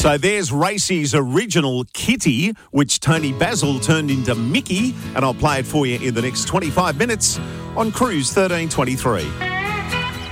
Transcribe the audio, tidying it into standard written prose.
So there's Racey's original Kitty, which Tony Basil turned into Mickey, and I'll play it for you in the next 25 minutes on Cruise 1323.